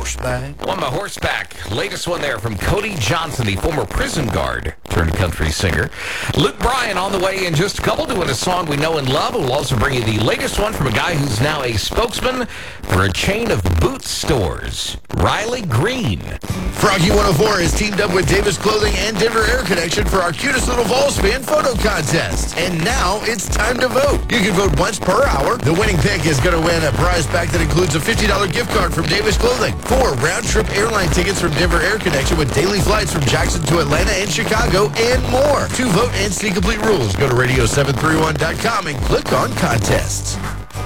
horseback. On the horseback, latest one there from Cody Johnson, the former prison guard turned country singer. Luke Bryan on the way in just a couple, doing a song we know and love. We'll also bring you the latest one from a guy who's now a spokesman for a chain of boot stores, Riley Green. Froggy 104 is teamed up with Davis Clothing and Denver Air Connection for our cutest little Volspan photo contest. And now it's time to vote. You can vote once per hour. The winning pick is going to win a prize pack that includes a $50 gift card from Davis Clothing, 4 round-trip airline tickets from Denver Air Connection with daily flights from Jackson to Atlanta and Chicago, and more. To vote and see complete rules, go to radio731.com and click on contests.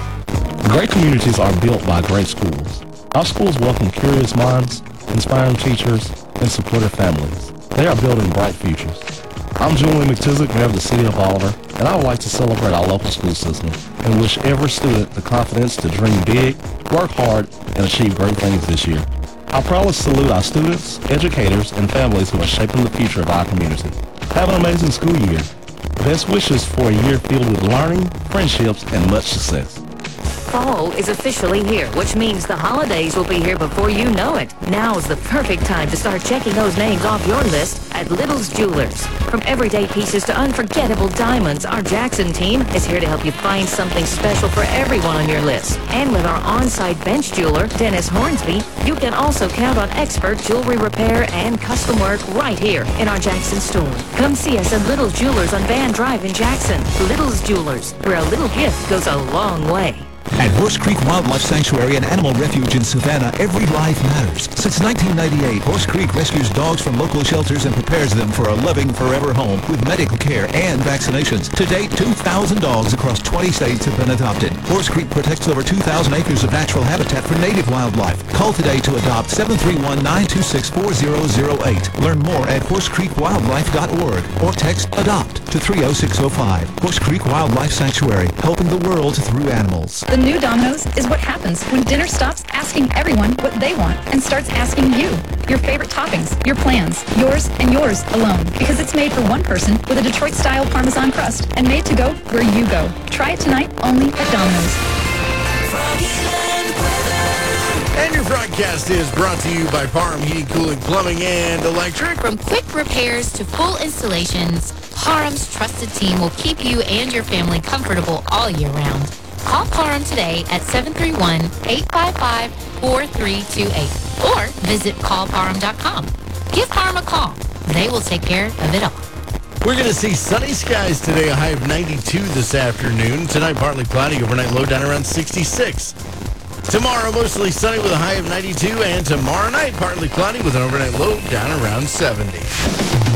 Great communities are built by great schools. Our schools welcome curious minds, inspiring teachers, and supportive families. They are building bright futures. I'm Julian McTizick, Mayor of the City of Oliver, and I would like to celebrate our local school system and wish every student the confidence to dream big, work hard, and achieve great things this year. I proudly salute our students, educators, and families who are shaping the future of our community. Have an amazing school year. Best wishes for a year filled with learning, friendships, and much success. Fall is officially here, which means the holidays will be here before you know it. Now is the perfect time to start checking those names off your list at Little's Jewelers. From everyday pieces to unforgettable diamonds, our Jackson team is here to help you find something special for everyone on your list. And with our on-site bench jeweler, Dennis Hornsby, you can also count on expert jewelry repair and custom work right here in our Jackson store. Come see us at Little's Jewelers on Van Drive in Jackson. Little's Jewelers, where a little gift goes a long way. At Horse Creek Wildlife Sanctuary and Animal Refuge in Savannah, every life matters. Since 1998, Horse Creek rescues dogs from local shelters and prepares them for a loving forever home with medical care and vaccinations. To date, 2,000 dogs across 20 states have been adopted. Horse Creek protects over 2,000 acres of natural habitat for native wildlife. Call today to adopt 731-926-4008. Learn more at horsecreekwildlife.org or text ADOPT to 30605. Horse Creek Wildlife Sanctuary, helping the world through animals. The new Domino's is what happens when dinner stops asking everyone what they want and starts asking you. Your favorite toppings, your plans, yours and yours alone. Because it's made for one person with a Detroit-style Parmesan crust and made to go where you go. Try it tonight only at Domino's. And your broadcast is brought to you by Parham Heating, Cooling, Plumbing, and Electric. From quick repairs to full installations, Parham's trusted team will keep you and your family comfortable all year round. Call Parham today at 731-855-4328 or visit callparham.com. Give Parham a call. They will take care of it all. We're going to see sunny skies today, a high of 92 this afternoon. Tonight, partly cloudy, overnight low down around 66. Tomorrow, mostly sunny with a high of 92, and tomorrow night, partly cloudy with an overnight low down around 70.